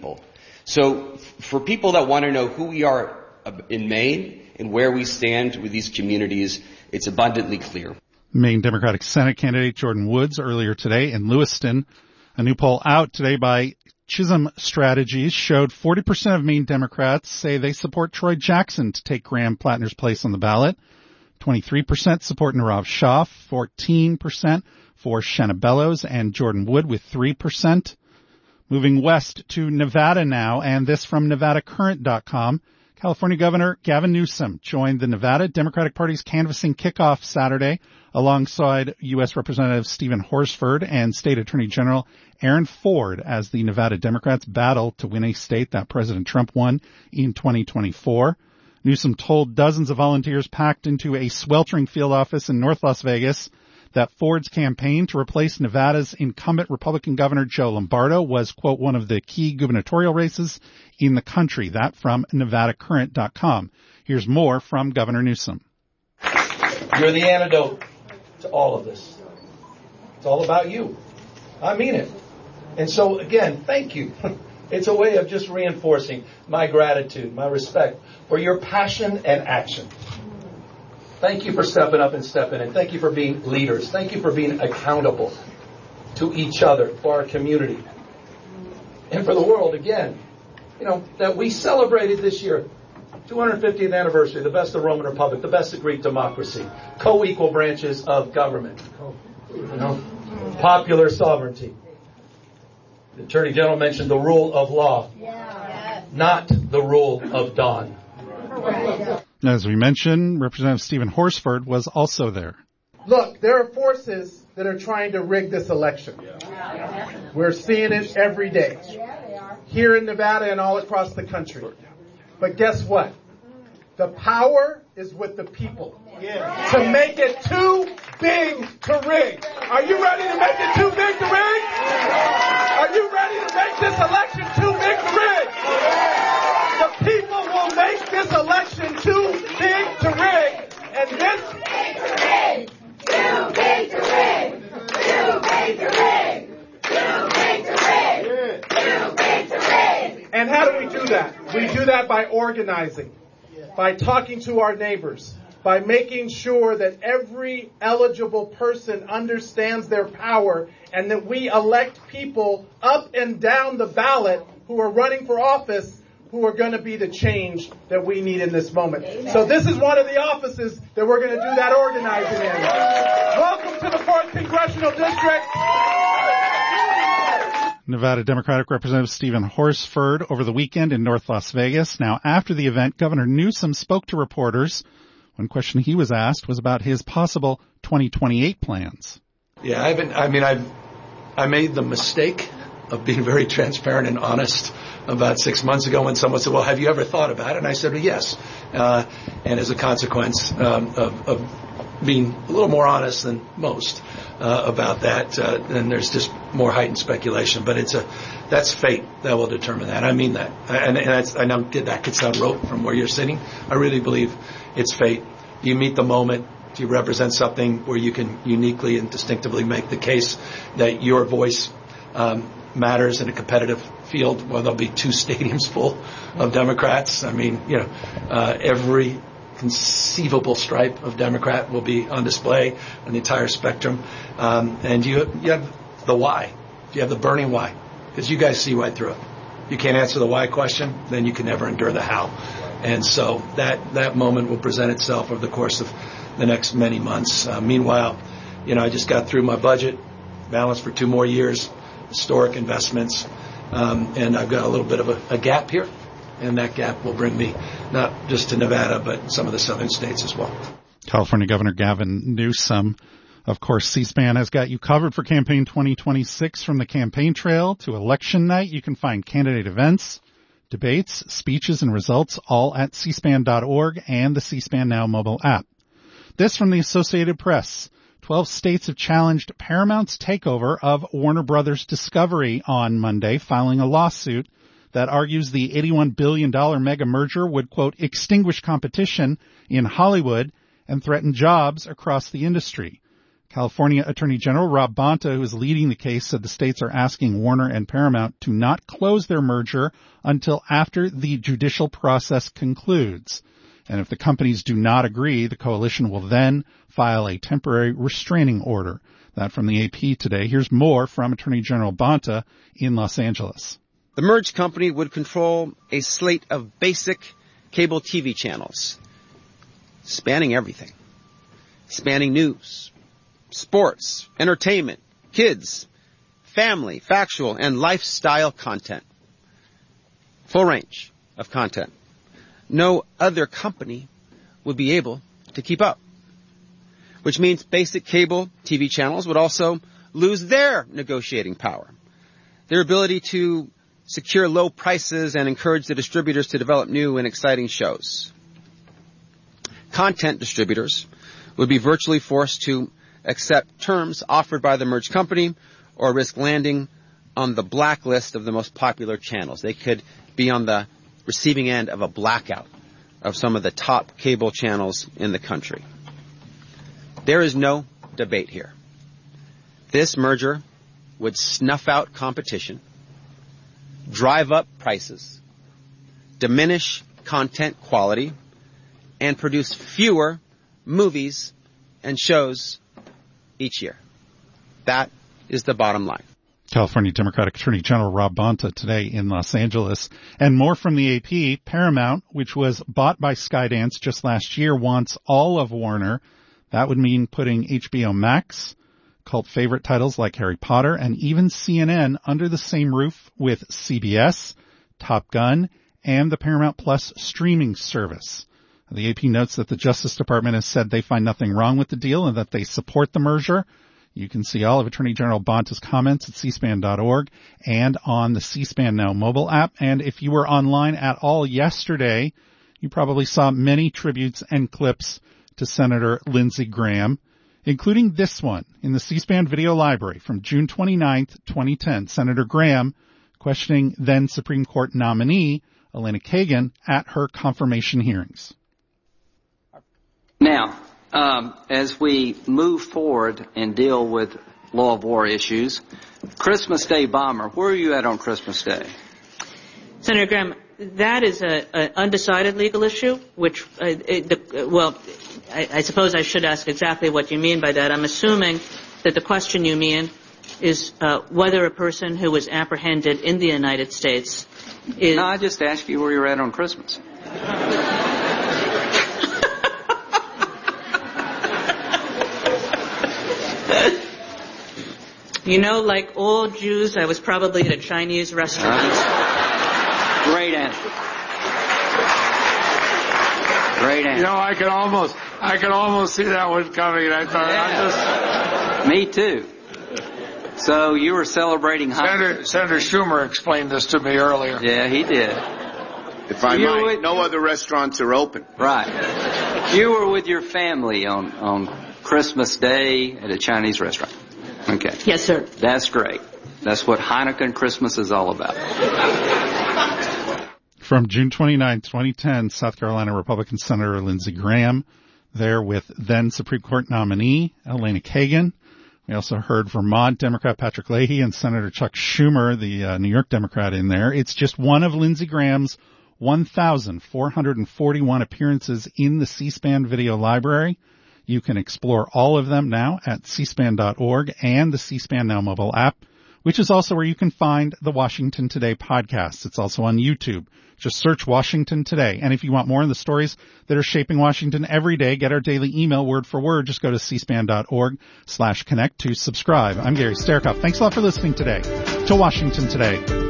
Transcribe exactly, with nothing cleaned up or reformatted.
people. So for people that want to know who we are in Maine and where we stand with these communities, it's abundantly clear. Maine Democratic Senate candidate Jordan Woods earlier today in Lewiston. A new poll out today by Chisholm Strategies showed forty percent of Maine Democrats say they support Troy Jackson to take Graham Plattner's place on the ballot. twenty-three percent support Nirav Shah, fourteen percent for Shenna Bellows and Jordan Wood with three percent. Moving west to Nevada now, and this from Nevada Current dot com. California Governor Gavin Newsom joined the Nevada Democratic Party's canvassing kickoff Saturday alongside U S Representative Stephen Horsford and State Attorney General Aaron Ford as the Nevada Democrats battle to win a state that President Trump won in twenty twenty-four. Newsom told dozens of volunteers packed into a sweltering field office in North Las Vegas that Ford's campaign to replace Nevada's incumbent Republican Governor Joe Lombardo was, quote, one of the key gubernatorial races in the country. That from Nevada Current dot com. Here's more from Governor Newsom. You're the antidote to all of this. It's all about you. I mean it. And so, again, thank you. It's a way of just reinforcing my gratitude, my respect for your passion and action. Thank you for stepping up and stepping in. Thank you for being leaders. Thank you for being accountable to each other, for our community, and for the world. Again, you know, that we celebrated this year, two hundred fiftieth anniversary, the best of Roman Republic, the best of Greek democracy, co-equal branches of government, you know, popular sovereignty. The Attorney General mentioned the rule of law, not the rule of Don. As we mentioned, Representative Stephen Horsford was also there. Look, there are forces that are trying to rig this election. We're seeing it every day, here in Nevada and all across the country. But guess what? The power is with the people to make it too big to rig. Are you ready to make it too big to rig? Are you ready to make this election too big to rig? The people will make this election too big to rig. And this... Too big to rig! Too big to rig! Too big to rig! Too big to rig! And how do we do that? We do that by organizing, by talking to our neighbors, by making sure that every eligible person understands their power and that we elect people up and down the ballot who are running for office who are going to be the change that we need in this moment. Amen. So this is one of the offices that we're going to do that organizing in. Welcome to the fourth Congressional District. Nevada Democratic Representative Stephen Horsford over the weekend in North Las Vegas. Now, after the event, Governor Newsom spoke to reporters. One question he was asked was about his possible twenty twenty-eight plans. Yeah, I haven't, I mean, I've, I made the mistake of being very transparent and honest about six months ago when someone said, well, have you ever thought about it? And I said, well, yes. Uh, and as a consequence um, of, of being a little more honest than most uh, about that, uh, then there's just more heightened speculation. But it's a, that's fate that will determine that. I mean that. And, and that's, I know that could sound rote from where you're sitting. I really believe it's fate. You meet the moment. Do you represent something where you can uniquely and distinctively make the case that your voice um, matters in a competitive field? Well, there'll be two stadiums full of Democrats. I mean, you know, uh, every conceivable stripe of Democrat will be on display on the entire spectrum. Um, and you, you have the why. You have the burning why. Because you guys see right through it. You can't answer the why question, then you can never endure the how. And so that, that moment will present itself over the course of the next many months. Uh, meanwhile, you know, I just got through my budget, balanced for two more years, historic investments, um, and I've got a little bit of a, a gap here, and that gap will bring me not just to Nevada, but some of the southern states as well. California Governor Gavin Newsom. Of course, C-SPAN has got you covered for campaign twenty twenty-six from the campaign trail to election night. You can find candidate events, debates, speeches, and results all at c span dot org and the C-SPAN Now mobile app. This from the Associated Press. Twelve states have challenged Paramount's takeover of Warner Brothers Discovery on Monday, filing a lawsuit that argues the eighty-one billion dollars mega merger would, quote, extinguish competition in Hollywood and threaten jobs across the industry. California Attorney General Rob Bonta, who is leading the case, said the states are asking Warner and Paramount to not close their merger until after the judicial process concludes. And if the companies do not agree, the coalition will then file a temporary restraining order. That from the A P today. Here's more from Attorney General Bonta in Los Angeles. The merged company would control a slate of basic cable T V channels, spanning everything, spanning news, sports, entertainment, kids, family, factual, and lifestyle content. Full range of content. No other company would be able to keep up, which means basic cable T V channels would also lose their negotiating power, their ability to secure low prices and encourage the distributors to develop new and exciting shows. Content distributors would be virtually forced to accept terms offered by the merged company or risk landing on the blacklist of the most popular channels. They could be on the receiving end of a blackout of some of the top cable channels in the country. There is no debate here. This merger would snuff out competition, drive up prices, diminish content quality, and produce fewer movies and shows each year. That is the bottom line. California Democratic Attorney General Rob Bonta today in Los Angeles. And more from the A P. Paramount, which was bought by Skydance just last year, wants all of Warner. That would mean putting H B O Max, cult favorite titles like Harry Potter, and even C N N under the same roof with C B S, Top Gun, and the Paramount Plus streaming service. The A P notes that the Justice Department has said they find nothing wrong with the deal and that they support the merger. You can see all of Attorney General Bonta's comments at c span dot org and on the C-SPAN Now mobile app. And if you were online at all yesterday, you probably saw many tributes and clips to Senator Lindsey Graham, including this one in the C-SPAN video library from June twenty-ninth, twenty ten. Senator Graham questioning then Supreme Court nominee Elena Kagan at her confirmation hearings. Now, um, as we move forward and deal with law of war issues, Christmas Day bomber, where are you at on Christmas Day? Senator Graham, that is an undecided legal issue, which, uh, it, the, well, I, I suppose I should ask exactly what you mean by that. I'm assuming that the question you mean is uh, whether a person who was apprehended in the United States is... No, I just asked you where you're at on Christmas. You know, like all Jews, I was probably at a Chinese restaurant. Uh, great answer. Great answer. You know, I could almost, I could almost see that one coming. And I thought, yeah. I just... Me too. So you were celebrating Senator, Senator Schumer explained this to me earlier. Yeah, he did. If I you might, with... no other restaurants are open. Right. You were with your family on, on Christmas Day at a Chinese restaurant. Okay. Yes, sir. That's great. That's what Hanukkah and Christmas is all about. From June twenty-ninth, twenty ten, South Carolina Republican Senator Lindsey Graham there with then Supreme Court nominee Elena Kagan. We also heard Vermont Democrat Patrick Leahy and Senator Chuck Schumer, the uh, New York Democrat, in there. It's just one of Lindsey Graham's one thousand four hundred forty-one appearances in the C-SPAN video library. You can explore all of them now at c span dot org and the C-SPAN Now mobile app, which is also where you can find the Washington Today podcast. It's also on YouTube. Just search Washington Today. And if you want more of the stories that are shaping Washington every day, get our daily email word for word. Just go to c span dot org slash connect to subscribe. I'm Gary Sterkoff. Thanks a lot for listening today to Washington Today.